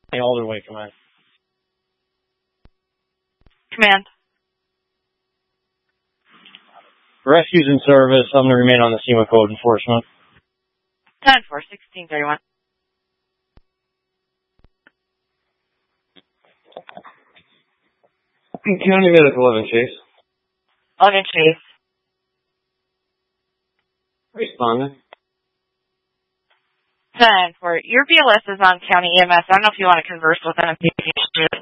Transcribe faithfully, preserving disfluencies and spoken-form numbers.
Hey, Alderway, command. Command. Rescues in service. I'm going to remain on the scene with code enforcement. ten four, sixteen thirty-one. County Medical eleven Chase. eleven Chase. Responding. ten four. Your B L S is on County E M S. I don't know if you want to converse with them.